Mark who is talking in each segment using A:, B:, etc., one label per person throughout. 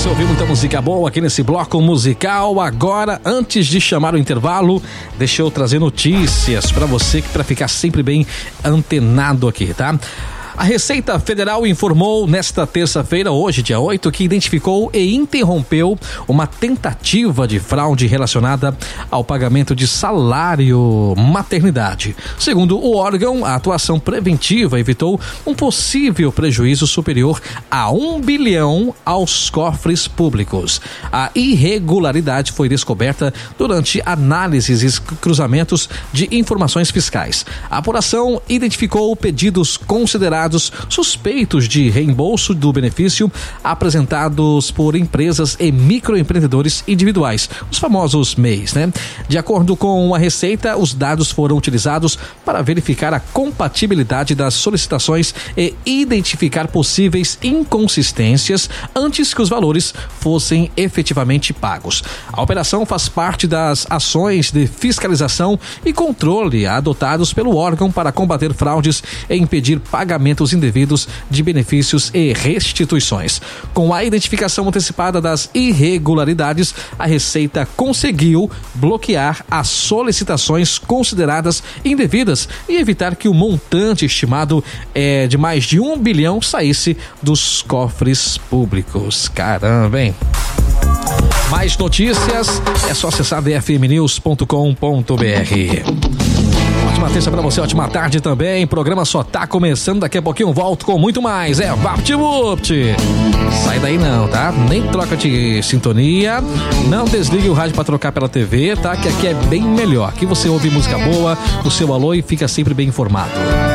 A: Você ouviu muita música boa aqui nesse bloco musical. Agora, antes de chamar o intervalo, deixa eu trazer notícias para você, para ficar sempre bem antenado aqui, tá? A Receita Federal informou nesta terça-feira, hoje, dia 8, que identificou e interrompeu uma tentativa de fraude relacionada ao pagamento de salário maternidade. Segundo o órgão, a atuação preventiva evitou um possível prejuízo superior a 1 bilhão aos cofres públicos. A irregularidade foi descoberta durante análises e cruzamentos de informações fiscais. A apuração identificou pedidos considerados suspeitos de reembolso do benefício apresentados por empresas e microempreendedores individuais, os famosos MEIs, né? De acordo com a Receita, os dados foram utilizados para verificar a compatibilidade das solicitações e identificar possíveis inconsistências antes que os valores fossem efetivamente pagos. A operação faz parte das ações de fiscalização e controle adotados pelo órgão para combater fraudes e impedir pagamentos indevidos de benefícios e restituições. Com a identificação antecipada das irregularidades, a Receita conseguiu bloquear as solicitações consideradas indevidas e evitar que o montante estimado de mais de 1 bilhão saísse dos cofres públicos. Caramba, hein? Mais notícias é só acessar dfmnews.com.br. Ótima terça pra você, ótima tarde também. O programa só tá começando, daqui a pouquinho eu volto com muito mais. É VaptVupt. Sai daí não, tá? Nem troca de sintonia, não desligue o rádio pra trocar pela TV, tá? Que aqui é bem melhor. Aqui você ouve música boa, o seu alô e fica sempre bem informado.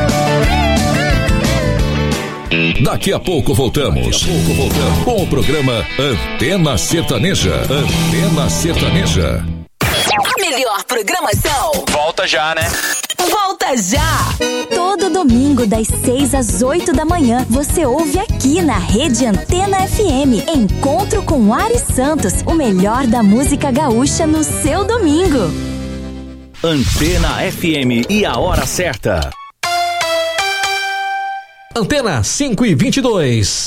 B: Daqui a pouco voltamos com o programa Antena Sertaneja. Antena Sertaneja.
C: A melhor programação.
D: Volta já, né?
C: Volta já!
E: Todo domingo, das 6 às 8 da manhã, você ouve aqui na Rede Antena FM. Encontro com Ari Santos, o melhor da música gaúcha no seu domingo.
F: Antena FM e a hora certa.
A: Antena 5:22.